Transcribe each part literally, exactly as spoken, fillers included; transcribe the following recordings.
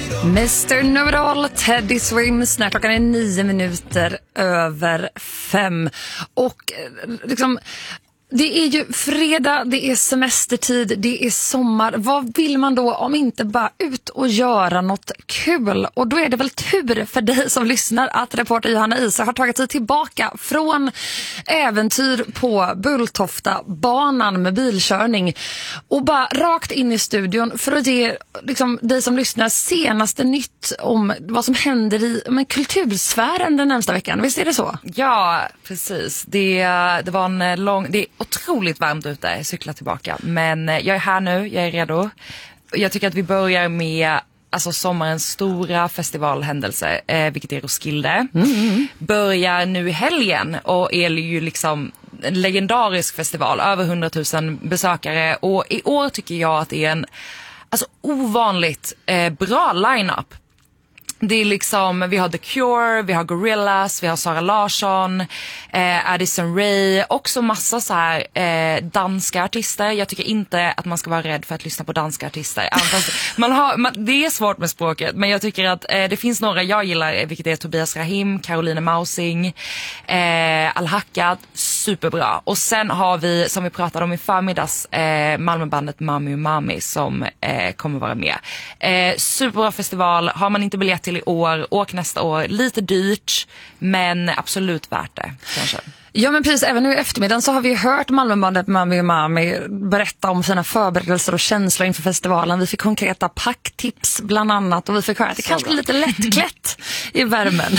mister Know-it-all, Teddy Swims, när klockan är nio minuter över fem. Och liksom, det är ju fredag, det är semestertid, det är sommar. Vad vill man då om inte bara ut och göra något kul? Och då är det väl tur för dig som lyssnar att reporter Johanna Isa har tagit sig tillbaka från äventyr på Bulltofta banan med bilkörning och bara rakt in i studion för att ge liksom, dig som lyssnar senaste nytt om vad som händer i men, kultursfären den närmsta veckan. Visst är det så? Ja, precis. Det, det var en lång... Det är otroligt varmt ute, cykla tillbaka. Men jag är här nu, jag är redo. Jag tycker att vi börjar med alltså sommarens stora festivalhändelse, eh, vilket är Roskilde. Mm. Börjar nu i helgen och är ju liksom en legendarisk festival, över hundratusen besökare. Och i år tycker jag att det är en alltså, ovanligt eh, bra line-up. Det är liksom, vi har The Cure, vi har Gorillaz, vi har Sara Larsson, eh, Addison Rae, också massa så här eh, danska artister. Jag tycker inte att man ska vara rädd för att lyssna på danska artister. Fast man har, man, det är svårt med språket, men jag tycker att eh, det finns några jag gillar, vilket är Tobias Rahim, Caroline Mausing, eh, Al-Hakkad, superbra. Och sen har vi, som vi pratade om i förmiddags, eh, Malmöbandet Mami och Mami som eh, kommer vara med. Eh, superbra festival, har man inte biljett till i år, åk nästa år. Lite dyrt, men absolut värt det, kanske. Ja, men precis, även nu i eftermiddagen så har vi hört Malmöbandet Mami och Mami berätta om sina förberedelser och känslor inför festivalen. Vi fick konkreta packtips bland annat och vi fick höra att det kanske är lite lättklätt i värmen.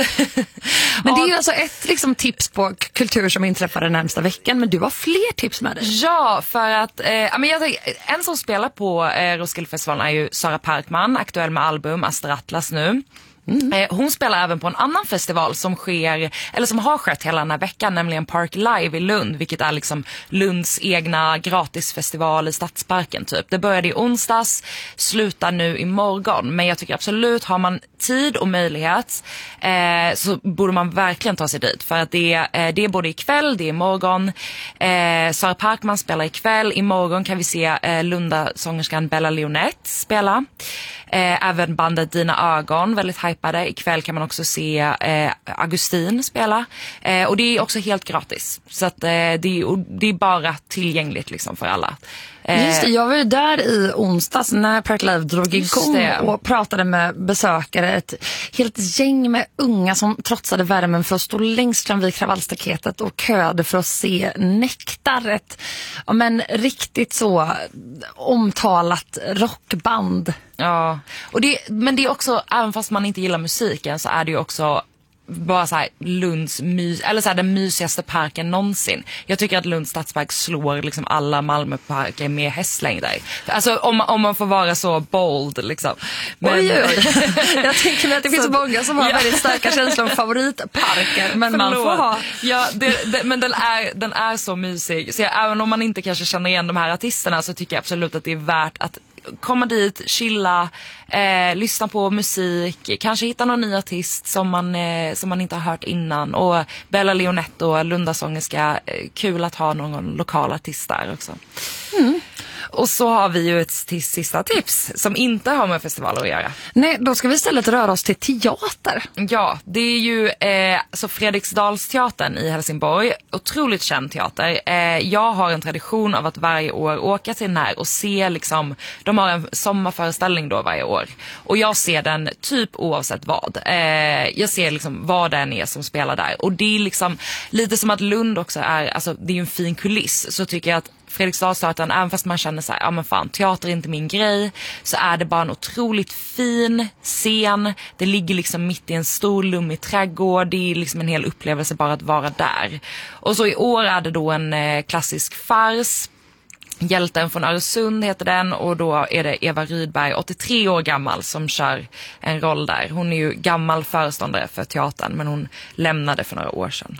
Men det är ju alltså ett liksom, tips på kultur som inträffar den närmsta veckan, men du har fler tips med dig. Ja, för att eh, men jag, en som spelar på eh, Roskildefestivalen är ju Sara Parkman, aktuell med album Astra Atlas nu. Mm. Hon spelar även på en annan festival som sker, eller som har skett hela den här veckan, nämligen Park Live i Lund, vilket är liksom Lunds egna gratisfestival i Stadsparken typ. Det började i onsdags, slutar nu imorgon, men jag tycker absolut, har man tid och möjlighet eh, så borde man verkligen ta sig dit, för att det, eh, det är både ikväll, det är imorgon. eh, Sara Parkman spelar ikväll, imorgon kan vi se eh, Lunda-sångerskan Bella Leonette spela. Eh, även bandet Dina Ögon, väldigt hypade. Ikväll kan man också se eh, Augustin spela. Eh, och det är också helt gratis. Så att, eh, det, är, det är bara tillgängligt liksom för alla. Eh, Just det, jag var ju där i onsdags när Park Live drog igång och pratade med besökare. Ett helt gäng med unga som trotsade värmen för att stå längst fram vid kravallstaketet och köade för att se Nektar. Ett, ja, men riktigt så omtalat rockband. Ja, och det, men det är också, även fast man inte gillar musiken så är det ju också bara så här Lunds mys, eller så här den mysigaste parken någonsin. Jag tycker att Lunds stadspark slår liksom alla Malmöparker med hästlängder. Alltså om, om man får vara så bold liksom. Men, oj, oj. Jag tänker mig att det finns så många som har ja. väldigt starka känslor om favoritparker, men Förlåt. man får ha. Ja, det, det, men den är, den är så mysig. Så jag, även om man inte kanske känner igen de här artisterna så tycker jag absolut att det är värt att komma dit, chilla, eh, lyssna på musik, kanske hitta någon ny artist som man, eh, som man inte har hört innan. Och Bella Leonette och Lundasångerska, eh, kul att ha någon lokal artist där också. Mm. Och så har vi ju ett till sista tips som inte har med festivaler att göra. Nej, då ska vi istället röra oss till teater. Ja, det är ju eh, så Fredriksdalsteatern i Helsingborg. Otroligt känd teater. Eh, jag har en tradition av att varje år åka till den här och se liksom, de har en sommarföreställning då varje år. Och jag ser den typ oavsett vad. Eh, jag ser liksom vad den är som spelar där. Och det är liksom lite som att Lund också är, alltså det är ju en fin kuliss. Så tycker jag att Fredriksdalsteatern, även fast man känner så här, ja men fan, teater är inte min grej, så är det bara en otroligt fin scen. Det ligger liksom mitt i en stor lummig trädgård. Det är liksom en hel upplevelse bara att vara där. Och så i år är det då en eh, klassisk fars. Hjälten från Öresund heter den, och då är det Eva Rydberg, åttiotre år gammal, som kör en roll där. Hon är ju gammal föreståndare för teatern, men hon lämnade för några år sedan.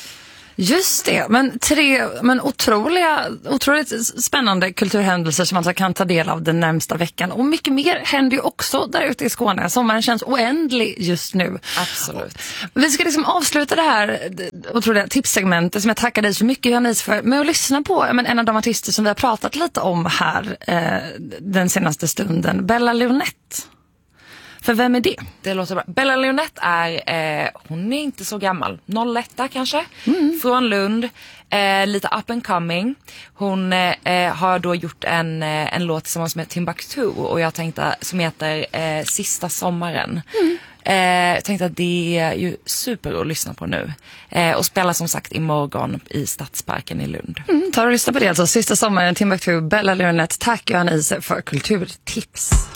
Just det, men tre men otroliga, otroligt spännande kulturhändelser som man alltså kan ta del av den närmsta veckan. Och mycket mer händer ju också där ute i Skåne. Sommaren känns oändlig just nu. Absolut. Vi ska liksom avsluta det här otroliga tipssegmentet som jag tackar dig så mycket, Johannes, för med att lyssna på men, en av de artister som vi har pratat lite om här eh, den senaste stunden, Bella Leonette. För vem är det? Det låter bra. Bella Leonette är, eh, hon är inte så gammal, noll ett kanske, mm. från Lund, eh, lite up and coming. Hon eh, har då gjort en, eh, en låt tillsammans med Timbuktu och jag tänkte, som heter eh, Sista sommaren. Mm. Eh, jag tänkte att det är ju super att lyssna på nu. Eh, och spela som sagt imorgon i Stadsparken i Lund. Mm, ta och lyssna på det alltså. Sista sommaren, Timbuktu, Bella Leonette. Tack Johanna Iser för kulturtips.